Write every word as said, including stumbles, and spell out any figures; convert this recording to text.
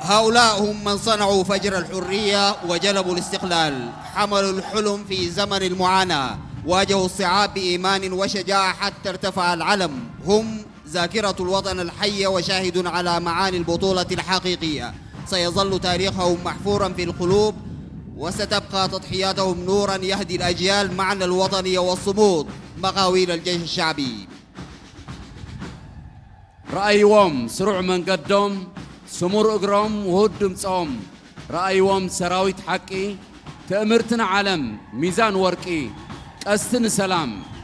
هؤلاء هم من صنعوا فجر الحرية وجلبوا الاستقلال، حملوا الحلم في زمن المعاناة، واجهوا الصعاب بإيمان وشجاعة حتى ارتفع العلم. هم ذاكرة الوطن الحية وشاهد على معاني البطولة الحقيقية. سيظل تاريخهم محفورا في القلوب، وستبقى تضحياتهم نورا يهدي الأجيال معنى الوطنية والصمود مقاويل الجيش الشعبي. رأيهم سرع من قدم سمور اقرام وهدم صوم، رأيهم سراويت حقي تأمرتنا علم ميزان ورقي قستن سلام